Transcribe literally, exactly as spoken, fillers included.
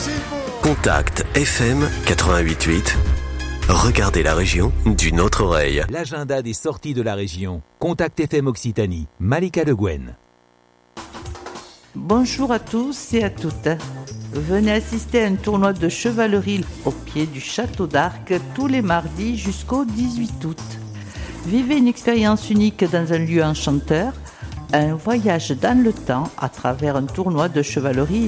Contact F M quatre-vingt-huit huit. Regardez la région d'une autre oreille. L'agenda des sorties de la région. Contact F M Occitanie. Malika Le Guen. Bonjour à tous et à toutes. Venez assister à un tournoi de chevalerie au pied du Château d'Arc tous les mardis jusqu'au dix-huit août. Vivez une expérience unique dans un lieu enchanteur, un voyage dans le temps à travers un tournoi de chevalerie